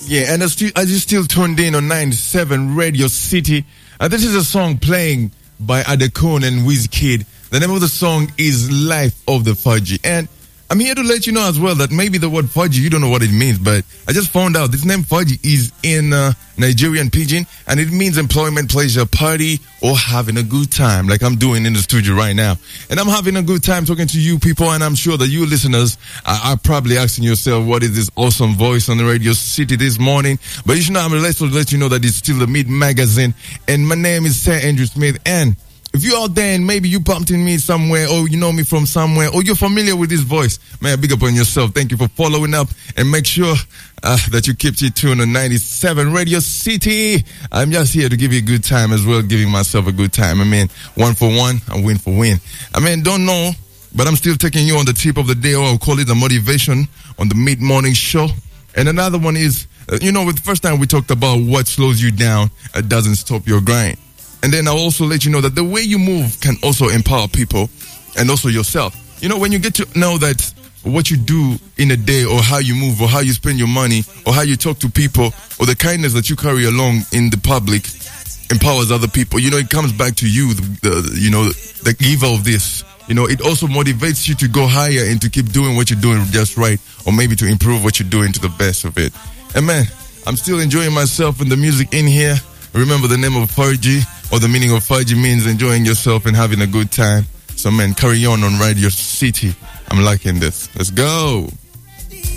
Yeah, and as you still tuned in on 97 Radio City, this is a song playing by Adekon and Wizkid. The name of the song is Life of the Fudgy. And I'm here to let you know as well that maybe the word Fudgy, you don't know what it means, but I just found out this name Fudgy is in Nigerian pidgin, and it means employment, pleasure, party, or having a good time, like I'm doing in the studio right now. And I'm having a good time talking to you people, and I'm sure that you listeners are probably asking yourself, what is this awesome voice on the Radio City this morning? But you should know, I'm going to let you know that it's still the Mid Magazine, and my name is Sir Andrew Smith, and if you're out there and maybe you bumped in me somewhere, or you know me from somewhere, or you're familiar with this voice, man, big up on yourself. Thank you for following up, and make sure that you keep it tuned on 97 Radio City. I'm just here to give you a good time as well, giving myself a good time. I mean, one for one and win for win. I mean, don't know, but I'm still taking you on the tip of the day, or I'll call it a motivation on the mid-morning show. And another one is, with the first time we talked about what slows you down, doesn't stop your grind. And then I'll also let you know that the way you move can also empower people and also yourself. When you get to know that what you do in a day, or how you move, or how you spend your money, or how you talk to people, or the kindness that you carry along in the public empowers other people. It comes back to you, the giver of this. It also motivates you to go higher and to keep doing what you're doing just right, or maybe to improve what you're doing to the best of it. And man, I'm still enjoying myself and the music in here. Remember the name of Fudgy, or the meaning of Fudgy means enjoying yourself and having a good time. So man, carry on Radio City. I'm liking this. Let's go.